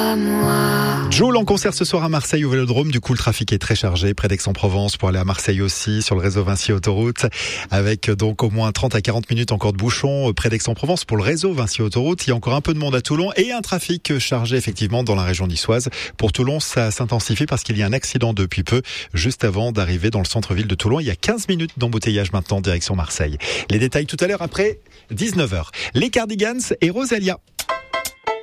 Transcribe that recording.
à moi. Jul en concert ce soir à Marseille au Vélodrome. Du coup, le trafic est très chargé près d'Aix-en-Provence pour aller à Marseille aussi sur le réseau Vinci Autoroute, avec donc au moins 30 à 40 minutes encore de bouchons près d'Aix-en-Provence pour le réseau Vinci Autoroute. Il y a encore un peu de monde à Toulon et un trafic chargé effectivement dans la région niçoise. Pour Toulon, ça s'intensifie parce qu'il y a un accident depuis peu, juste avant d'arriver dans le centre-ville de Toulon. Il y a 15 minutes d'embouteillage maintenant direction Marseille. Les détails tout à l'heure après 19h. Les Cardigans et Rosalia.